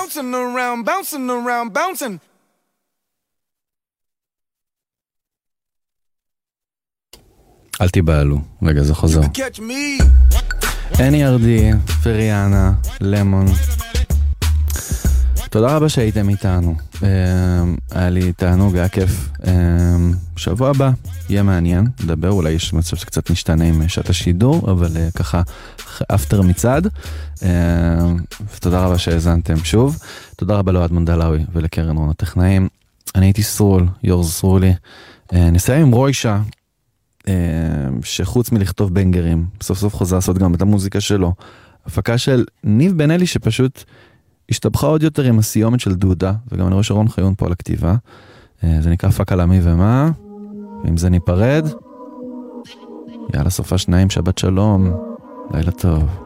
bouncing around, bouncing around, bouncing. אל תיבהלו, רגע זה חוזר. NERD, פריאנה, למון. תודה רבה שהייתם איתנו. היה לי תענוג, היה כיף. שבוע הבא יהיה מעניין, נדבר, אולי יש מצב שקצת נשתנה עם שעת השידור, אבל ככה אפטר מצד. ותודה רבה שהאזנתם שוב. תודה רבה לאוהד מנדלאוי ולקרן רון הטכנאים. אני הייתי סרול, יורז סרולי. נסיים עם רוישה, שחוץ מלכתוב בנגרים, סוף סוף חוזר לעשות גם את המוזיקה שלו. הפקה של ניב בן אלי שפשוט השתבחה עוד יותר עם הסיומת של דודה, וגם אני רואה שרון חיון פה על הכתיבה. זה נקרא פק על עמי ומה, ואם זה ניפרד, יאללה סופה שניים, שבת שלום, לילה טוב.